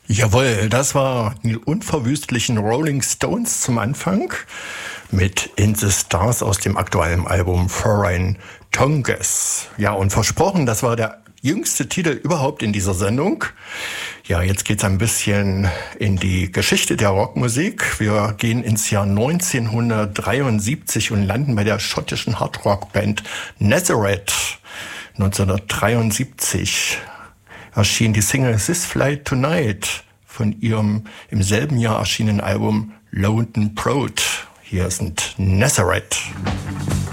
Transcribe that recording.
Jawohl, das war die unverwüstlichen Rolling Stones zum Anfang mit In the Stars aus dem aktuellen Album Foreign Tongues. Ja, und versprochen, das war der jüngste Titel überhaupt in dieser Sendung. Ja, jetzt geht's ein bisschen in die Geschichte der Rockmusik. Wir gehen ins Jahr 1973 und landen bei der schottischen Hardrock-Band Nazareth. 1973 erschien die Single This Flight Tonight von ihrem im selben Jahr erschienenen Album London Proud. Hier sind Nazareth.